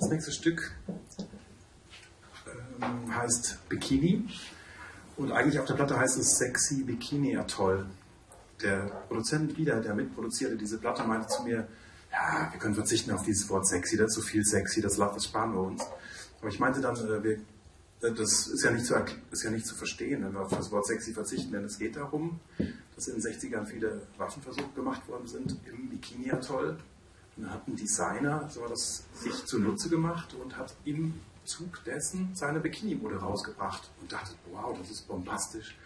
Das nächste Stück heißt Bikini und eigentlich auf der Platte heißt es Sexy Bikini Atoll. Der Produzent wieder, der mitproduzierte diese Platte, meinte zu mir, ja, wir können verzichten auf dieses Wort sexy, das ist zu viel sexy, das sparen wir uns. Aber ich meinte dann, das ist ja nicht zu verstehen, wenn wir auf das Wort sexy verzichten, denn es geht darum, dass in den 60ern viele Waffenversuche gemacht worden sind im Bikini-Atoll. Und dann hat ein Designer so das sich zunutze gemacht und hat im Zug dessen seine Bikini-Mode rausgebracht und dachte, wow, das ist bombastisch.